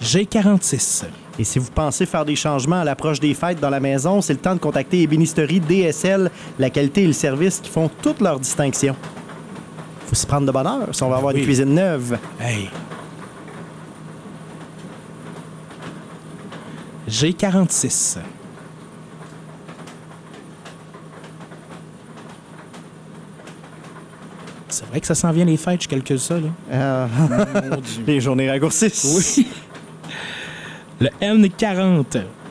G46. Et si vous pensez faire des changements à l'approche des fêtes dans la maison, c'est le temps de contacter Ébénisterie DSL, la qualité et le service qui font toute leur distinction. Faut s'y prendre de bonne heure si on va avoir une cuisine neuve. Hey. G46. C'est vrai que ça s'en vient les fêtes, je calcule ça, là. Les journées raccourcissent. Oui. Le N40.